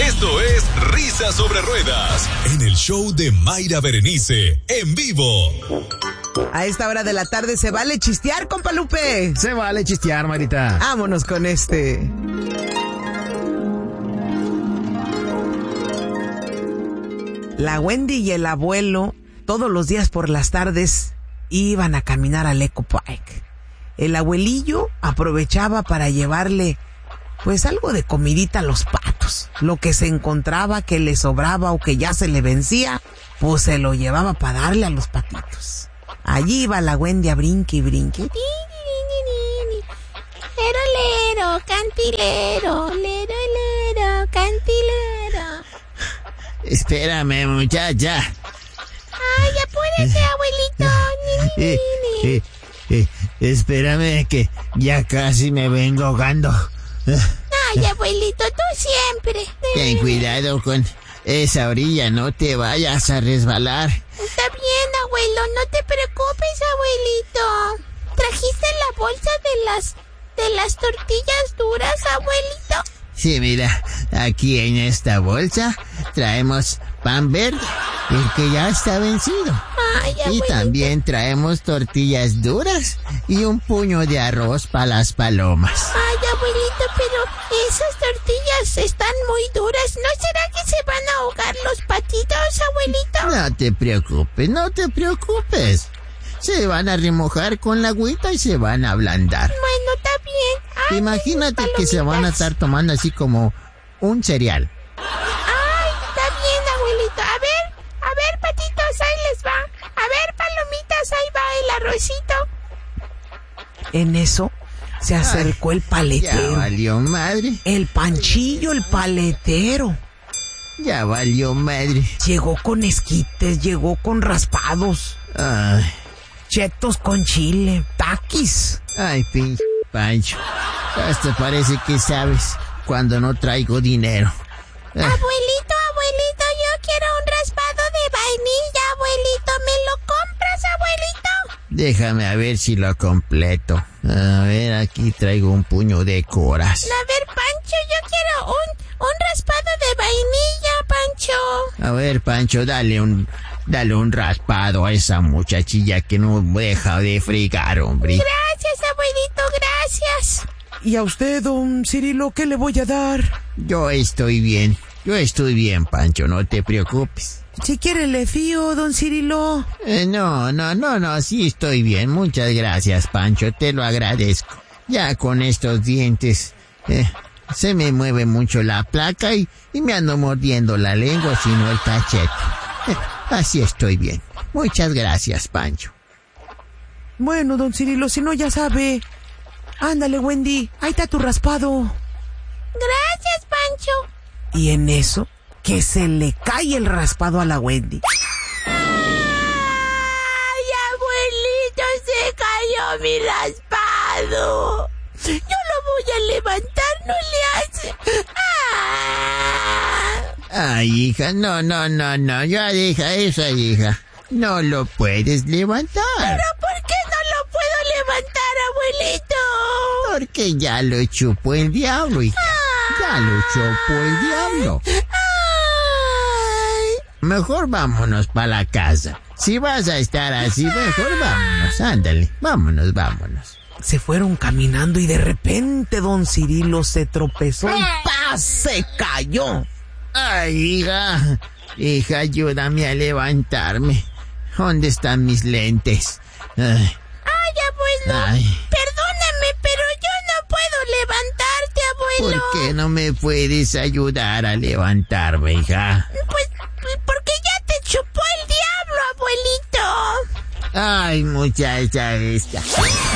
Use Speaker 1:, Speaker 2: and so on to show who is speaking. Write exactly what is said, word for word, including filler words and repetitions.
Speaker 1: Esto es Risas sobre Ruedas, en el show de Mayra Berenice, en vivo.
Speaker 2: A esta hora de la tarde se vale chistear, compa Lupe.
Speaker 3: Se vale chistear, Marita.
Speaker 2: Vámonos con este. La Wendy y el abuelo todos los días por las tardes iban a caminar al Eco Park. El abuelillo aprovechaba para llevarle pues algo de comidita a los patos. Lo que se encontraba que le sobraba o que ya se le vencía, pues se lo llevaba para darle a los patitos. Allí iba la Wendy a brinque y brinque.
Speaker 4: Lero, lero, cantilero, lero, lero, cantilero.
Speaker 3: Espérame, muchacha.
Speaker 4: Ay, apúrate, abuelito. Ni, ni, ni, ni.
Speaker 3: Eh, eh, espérame que ya casi me vengo ahogando.
Speaker 4: Ay, abuelito, tú siempre.
Speaker 3: Ten cuidado con esa orilla, no te vayas a resbalar.
Speaker 4: Está bien, abuelo, no te preocupes, abuelito. ¿Trajiste la bolsa de las de las tortillas duras, abuelito?
Speaker 3: Sí, mira, aquí en esta bolsa traemos pan verde, el que ya está vencido.
Speaker 4: Ay, abuelito.
Speaker 3: Y también traemos tortillas duras y un puño de arroz para las palomas.
Speaker 4: Ay, abuelito, pero esas tortillas están muy duras. ¿No será que se van a ahogar los patitos, abuelito?
Speaker 3: No te preocupes, no te preocupes. Se van a remojar con la agüita y se van a ablandar.
Speaker 4: Bueno, está bien. Ay,
Speaker 3: imagínate que se van a estar tomando así como un cereal.
Speaker 4: Ay, está bien, abuelito. A ver, a ver, patitos, ahí les va. A ver, palomitas, ahí va el arrocito.
Speaker 2: En eso se acercó
Speaker 3: Ay,
Speaker 2: el paletero.
Speaker 3: Ya valió madre.
Speaker 2: El Panchillo, el paletero.
Speaker 3: Ya valió madre.
Speaker 2: Llegó con esquites, llegó con raspados,
Speaker 3: Ay,
Speaker 2: chetos con chile, taquis.
Speaker 3: ay, pinche Pancho. Hasta parece que sabes cuando no traigo dinero. Ah,
Speaker 4: Abuelito, abuelito, yo quiero un raspado de vainilla, abuelito. ¿Me lo compras, abuelito?
Speaker 3: déjame a ver si lo completo. A ver, aquí traigo un puño de coras.
Speaker 4: A ver, Pancho, yo quiero un, un raspado de vainilla, Pancho.
Speaker 3: A ver, Pancho, dale un... Dale un raspado a esa muchachilla que no deja de fregar, hombre.
Speaker 4: Gracias, abuelito, gracias.
Speaker 2: ¿Y a usted, don Cirilo, qué le voy a dar?
Speaker 3: Yo estoy bien. Yo estoy bien, Pancho, no te preocupes.
Speaker 2: Si quiere le fío, don Cirilo.
Speaker 3: Eh, no, no, no, no, sí estoy bien. Muchas gracias, Pancho, te lo agradezco. Ya con estos dientes, eh, se me mueve mucho la placa y, y me ando mordiendo la lengua, sino el cachete. Eh, así estoy bien. Muchas gracias, Pancho.
Speaker 2: Bueno, don Cirilo, si no ya sabe. Ándale, Wendy, ahí está tu raspado.
Speaker 4: Gracias, Pancho.
Speaker 2: Y en eso, que se le cae el raspado a la Wendy.
Speaker 4: ¡Ay, abuelito, se cayó mi raspado! Yo lo voy a levantar, ¿no le hace? ¡Ah!
Speaker 3: Ay, hija, no, no, no, no, ya deja eso, hija. No lo puedes levantar.
Speaker 4: ¿Pero por qué no lo puedo levantar, abuelito?
Speaker 3: Porque ya lo chupó el diablo, hija. Ya lo chupó el diablo.
Speaker 4: Ay.
Speaker 3: Mejor vámonos para la casa. Si vas a estar así, mejor vámonos. Ándale, vámonos, vámonos.
Speaker 2: Se fueron caminando y de repente don Cirilo se tropezó y ¡paz! Se cayó.
Speaker 3: Ay, hija, hija, ayúdame a levantarme. ¿Dónde están mis lentes? Ay,
Speaker 4: Ay, abuelo.
Speaker 3: ay,
Speaker 4: Perdóname, pero yo no puedo levantarte, abuelo.
Speaker 3: ¿por qué no me puedes ayudar a levantarme, hija?
Speaker 4: Pues porque ya te chupó el diablo, abuelito.
Speaker 3: Ay, muchacha esta.